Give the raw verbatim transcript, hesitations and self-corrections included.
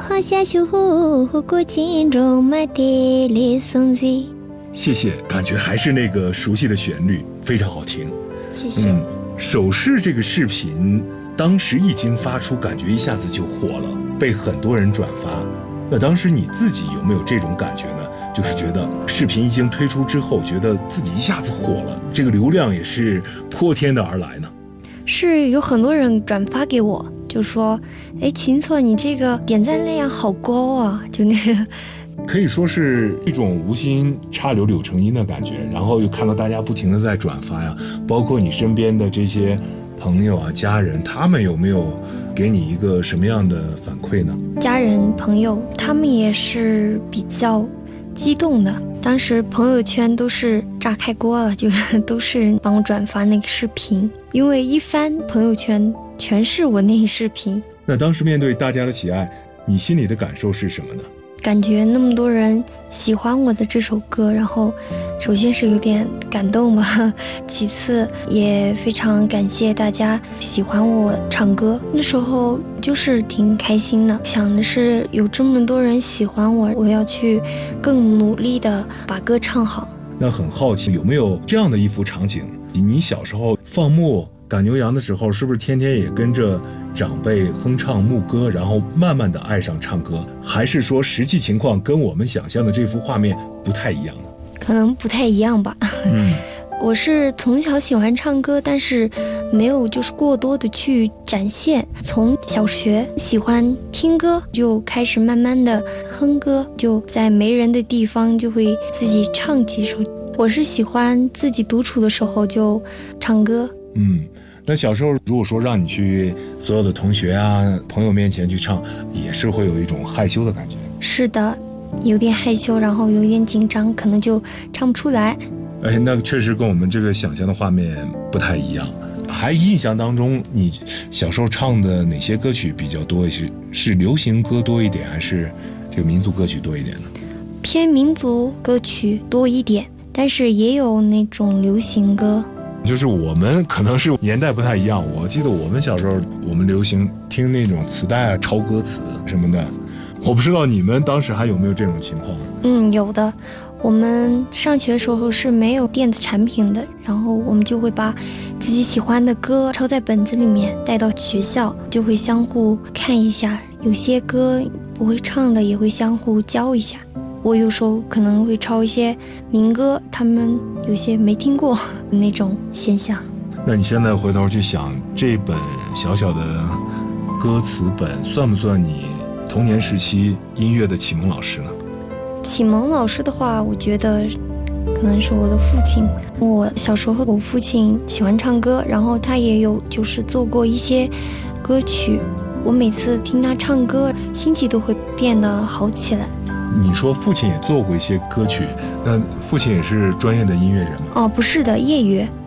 好下树过金钟马蹄里松子。 谢谢，感觉还是那个熟悉的旋律，非常好听。 谢谢。 嗯，手势这个视频当时一经发出，感觉一下子就火了，被很多人转发。那当时你自己有没有这种感觉呢？就是觉得视频一经推出之后，觉得自己一下子火了，这个流量也是泼天的而来呢？ 是有很多人转发给我，就说：“哎，秦策，你这个点赞量好高啊！”就那个， 可以说是一种无心插柳柳成荫的感觉。然后又看到大家不停的在转发呀，包括你身边的这些朋友啊、家人，他们有没有给你一个什么样的反馈呢？ 家人朋友他们也是比较激动的，当时朋友圈都是炸开锅了，就是都是人帮我转发那个视频，因为一翻朋友圈全是我那个视频。 那当时面对大家的喜爱，你心里的感受是什么呢？ 感觉那么多人喜欢我的这首歌，然后首先是有点感动吧，其次也非常感谢大家喜欢我唱歌。那时候就是挺开心的，想的是有这么多人喜欢我，我要去更努力的把歌唱好。 那很好奇，有没有这样的一幅场景，你小时候放牧赶牛羊的时候，是不是天天也跟着长辈哼唱牧歌，然后慢慢的爱上唱歌？还是说实际情况跟我们想象的这幅画面不太一样呢？ 可能不太一样吧。 嗯， 我是从小喜欢唱歌，但是没有就是过多的去展现。从小学喜欢听歌，就开始慢慢的哼歌，就在没人的地方就会自己唱几首。我是喜欢自己独处的时候就唱歌。 嗯，那小时候如果说让你去所有的同学啊、朋友面前去唱，也是会有一种害羞的感觉。 是的，有点害羞，然后有点紧张，可能就唱不出来。 哎，那确实跟我们这个想象的画面不太一样。还印象当中，你小时候唱的哪些歌曲比较多一些？是流行歌多一点，还是这个民族歌曲多一点呢？ 偏民族歌曲多一点，但是也有那种流行歌。 就是我们可能是年代不太一样，我记得我们小时候，我们流行听那种磁带啊，抄歌词什么的。我不知道你们当时还有没有这种情况？ 嗯，有的。我们上学的时候是没有电子产品的，然后我们就会把自己喜欢的歌抄在本子里面带到学校，就会相互看一下，有些歌不会唱的也会相互教一下。我有时候可能会抄一些民歌，他们有些没听过那种现象。 那你现在回头去想，这本小小的歌词本算不算你童年时期音乐的启蒙老师呢？ 启蒙老师的话，我觉得可能是我的父亲。我小时候我父亲喜欢唱歌，然后他也有就是做过一些歌曲，我每次听他唱歌心情都会变得好起来。 你说父亲也做过一些歌曲，那父亲也是专业的音乐人吗？ 哦，不是的，业余。